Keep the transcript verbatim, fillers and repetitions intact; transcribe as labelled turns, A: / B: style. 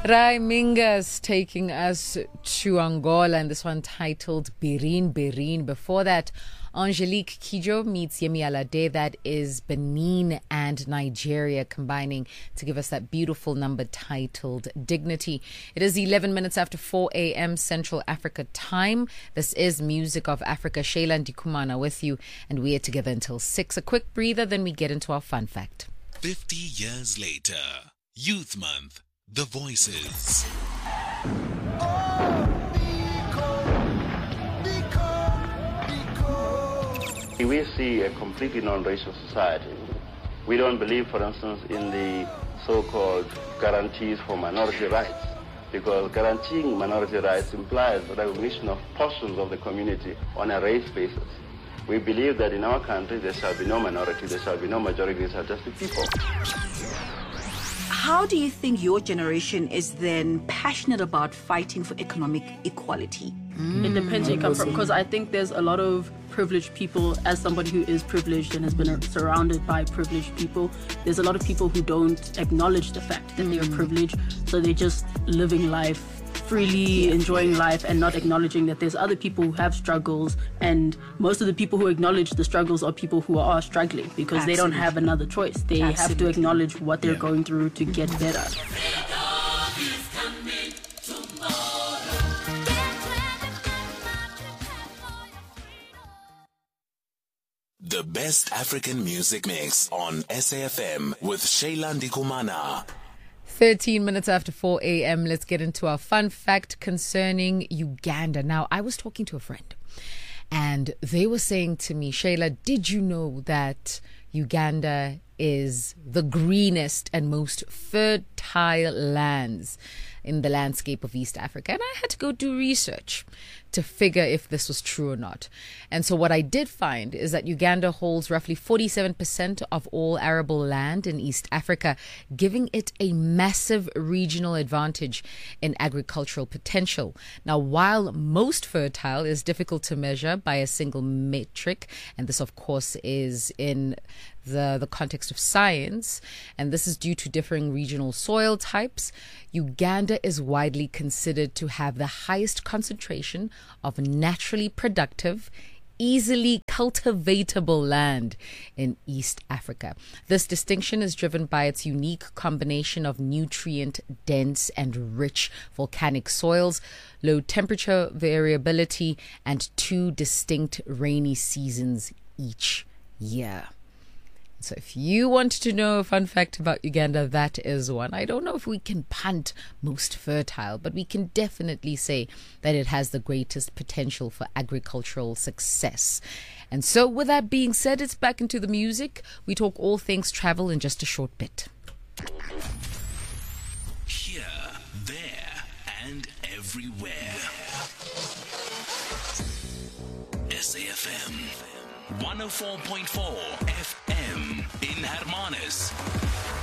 A: Raimingas taking us to Angola, and this one titled Birin Birin. Before that, Angelique Kidjo meets Yemi Alade. That is Benin and Nigeria combining to give us that beautiful number titled Dignity. It is eleven minutes after four a.m. Central Africa time. This is Music of Africa. Shayla Ndikumana with you, and we are together until six. A quick breather, then we get into our fun fact.
B: Fifty years later, Youth Month, The Voices.
C: We see a completely non-racial society. We don't believe, for instance, in the so-called guarantees for minority rights, because guaranteeing minority rights implies the recognition of portions of the community on a race basis. We believe that in our country there shall be no minority, there shall be no majority, there shall just be people.
D: How do you think your generation is then passionate about fighting for economic equality?
E: Mm. It depends where you come from, because I think there's a lot of privileged people. As somebody who is privileged and has been surrounded by privileged people, there's a lot of people who don't acknowledge the fact that mm. they're privileged, so they're just living life freely, enjoying life, and not acknowledging that there's other people who have struggles, and most of the people who acknowledge the struggles are people who are struggling because Absolutely. They don't have another choice. They Absolutely. Have to acknowledge what they're yeah. going through to get better.
B: The best African music mix on S A F M with Shayla Ndikumana.
A: thirteen minutes after four a.m. Let's get into our fun fact concerning Uganda. Now, I was talking to a friend and they were saying to me, Shayla, did you know that Uganda is the greenest and most fertile lands in the landscape of East Africa? And I had to go do research to figure if this was true or not. And so what I did find is that Uganda holds roughly forty-seven percent of all arable land in East Africa, giving it a massive regional advantage in agricultural potential. Now, while most fertile is difficult to measure by a single metric, and this of course is in the, the context of science, and this is due to differing regional soil types, Uganda is widely considered to have the highest concentration of naturally productive, easily cultivatable land in East Africa. This distinction is driven by its unique combination of nutrient-dense and rich volcanic soils, low temperature variability, and two distinct rainy seasons each year. So if you want to know a fun fact about Uganda, that is one. I don't know if we can punt most fertile, but we can definitely say that it has the greatest potential for agricultural success. And so with that being said, it's back into the music. We talk all things travel in just a short bit.
B: Here, there, and everywhere. S A F M one oh four point four F M in Hermanus.